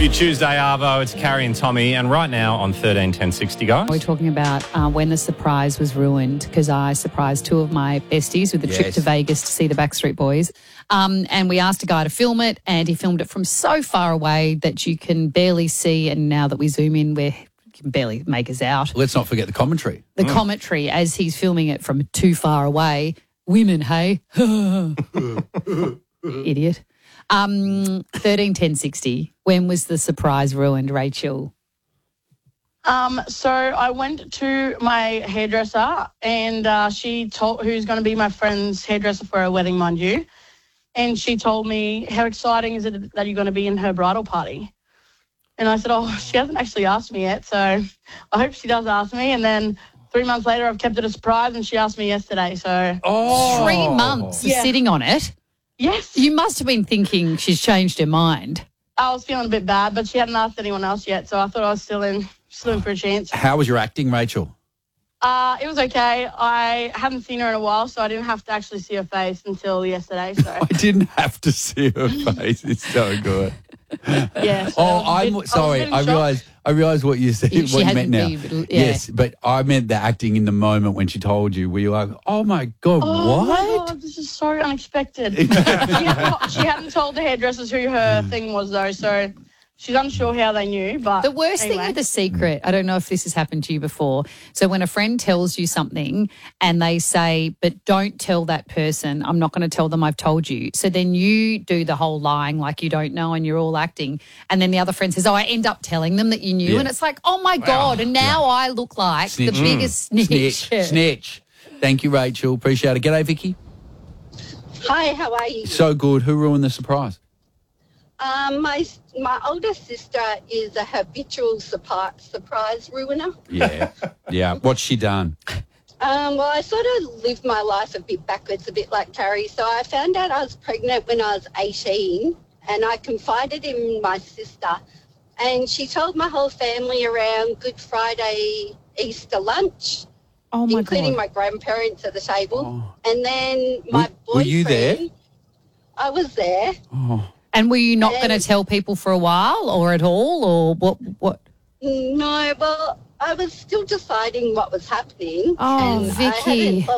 You Tuesday, Arvo. It's Carrie and Tommy. And right now on 131060, guys. We're talking about when the surprise was ruined, because I surprised two of my besties with a trip to Vegas to see the Backstreet Boys. And we asked a guy to film it, and he filmed it from so far away that you can barely see. And now that we zoom in, we can barely make us out. Let's not forget the commentary. The commentary as he's filming it from too far away. Women, hey? Idiot. 131060. When was the surprise ruined, Rachel? So I went to my hairdresser, and she told, who's going to be my friend's hairdresser for her wedding, mind you, and she told me, how exciting is it that you're going to be in her bridal party? And I said, oh, she hasn't actually asked me yet, so I hope she does ask me. And then 3 months later, I've kept it a surprise, and she asked me yesterday. So 3 months of sitting on it? Yes. You must have been thinking she's changed her mind. I was feeling a bit bad, but she hadn't asked anyone else yet, so I thought I was still in for a chance. How was your acting, Rachel? It was okay. I haven't seen her in a while, so I didn't have to actually see her face until yesterday. So I didn't have to see her face. It's so good. yeah. So Oh, I'm sorry. I realised what you said. She What you meant hadn't now. been- Yes, but I meant the acting in the moment when she told you. Were you like, oh my god, Oh what? my God, this is so unexpected. she hadn't told the hairdressers who her thing was, though, so she's unsure how they knew. But The worst thing anyway. with a secret, I don't know if this has happened to you before. So when a friend tells you something and they say, but don't tell that person, I'm not going to tell them I've told you. So then you do the whole lying like you don't know and you're all acting. And then the other friend says, oh, I end up telling them that you knew. Yeah. And it's like, oh my God. And now I look like the biggest snitch. Snitch. Thank you, Rachel. Appreciate it. G'day, Vicky. Hi, how are you? So good. Who ruined the surprise? My older sister is a habitual surprise ruiner. Yeah. Yeah. What's she done? Well, I sort of lived my life a bit backwards, a bit like Carrie. So I found out I was pregnant when I was 18, and I confided in my sister. And she told my whole family around Good Friday, Easter lunch, Oh my including God. my grandparents at the table. Oh. And then my boyfriend... Were you there? I was there. Oh. And were you not going to tell people for a while or at all, or what? No, well, I was still deciding what was happening. Oh, and I Vicky. hadn't